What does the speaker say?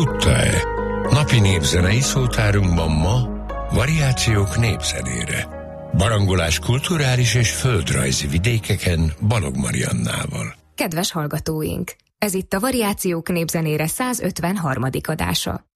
Tudta-e? Napi népzenei szótárunkban ma variációk népzenére. Barangolás kulturális és földrajzi vidékeken Balog Mariannával. Kedves hallgatóink! Ez itt a Variációk népzenére 153. adása.